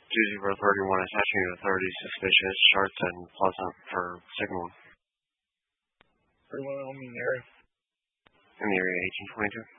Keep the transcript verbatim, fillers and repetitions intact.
two zero thirty-one attaching to thirty, suspicious, Sharts and Pleasant for signal. thirty-one on the area. In the area, eighteen twenty-two.